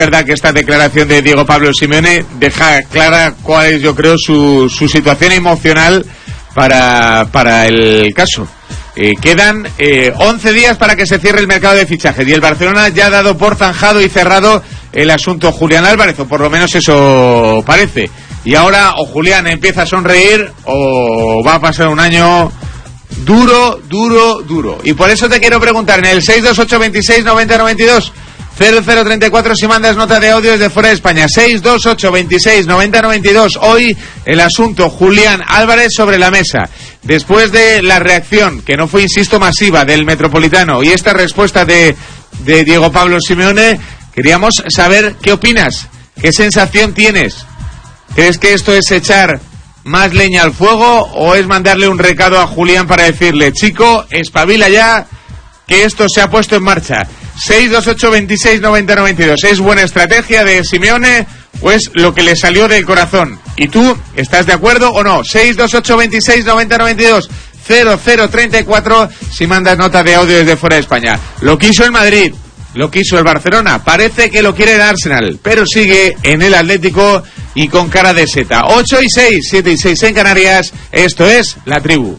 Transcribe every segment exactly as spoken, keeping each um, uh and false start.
Es verdad que esta declaración de Diego Pablo Simeone deja clara cuál es, yo creo, su, su situación emocional para, para el caso. Eh, quedan eh, once días para que se cierre el mercado de fichajes y el Barcelona ya ha dado por zanjado y cerrado el asunto Julián Álvarez, o por lo menos eso parece. Y ahora o Julián empieza a sonreír o va a pasar un año duro, duro, duro. Y por eso te quiero preguntar en el seis dos ocho veintiséis noventa noventa y dos cero cero treinta y cuatro si mandas nota de audio desde fuera de España. Seis dos ocho veintiséis noventa noventa y dos. Hoy el asunto Julián Álvarez sobre la mesa. Después de la reacción, que no fue, insisto, masiva, del Metropolitano y esta respuesta de, de Diego Pablo Simeone, queríamos saber qué opinas, qué sensación tienes. ¿Crees que esto es echar más leña al fuego o es mandarle un recado a Julián para decirle, chico, espabila ya, que esto se ha puesto en marcha? Seis dos ocho veintiséis noventa noventa y dos. ¿Es buena estrategia de Simeone o es lo que le salió del corazón? ¿Y tú estás de acuerdo o no? Seis dos ocho veintiséis noventa noventa y dos cero cero treinta y cuatro si mandas nota de audio desde fuera de España. Lo quiso el Madrid, lo quiso el Barcelona, parece que lo quiere el Arsenal, pero sigue en el Atlético y con cara de seta. Ocho y seis, siete y seis en Canarias. Esto es La Tribu.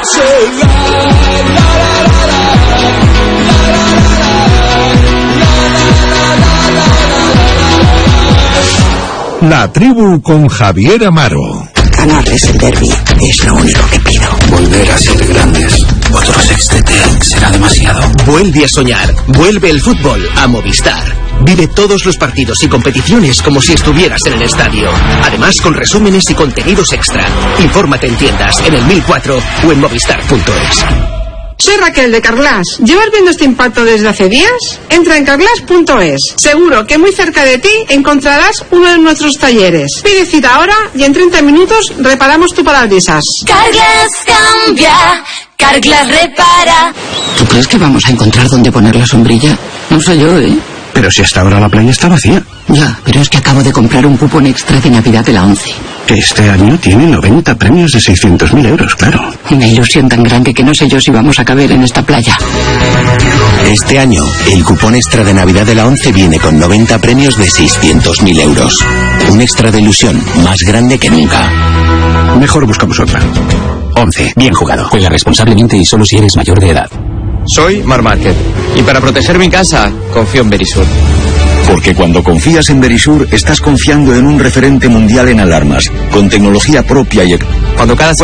La Tribu con Javier Amaro. Ganarles el derbi es lo único que pido. Volver a ser grandes. Otro sextete será demasiado. Vuelve a soñar. Vuelve el fútbol a Movistar. Vive todos los partidos y competiciones como si estuvieras en el estadio. Además, con resúmenes y contenidos extra. Infórmate en tiendas, en el mil cuatro o en movistar punto es. Soy Raquel de Carglass. ¿Llevas viendo este impacto desde hace días? Entra en carglass punto es. Seguro que muy cerca de ti encontrarás uno de nuestros talleres. Pide cita ahora y en treinta minutos reparamos tu parabrisas. Carglass cambia, Carglass repara. ¿Tú crees que vamos a encontrar dónde poner la sombrilla? No sé yo, ¿eh? Pero si hasta ahora la playa está vacía. Ya, pero es que acabo de comprar un cupón extra de Navidad de la ONCE. Que este año tiene noventa premios de seiscientos mil euros, claro. Una ilusión tan grande que no sé yo si vamos a caber en esta playa. Este año, el cupón extra de Navidad de la ONCE viene con noventa premios de seiscientos mil euros. Un extra de ilusión más grande que nunca. Mejor buscamos otra. ONCE, bien jugado. Juega responsablemente y solo si eres mayor de edad. Soy Mar Márquez y para proteger mi casa confío en Verisur. Porque cuando confías en Verisur estás confiando en un referente mundial en alarmas, con tecnología propia y... Cuando cada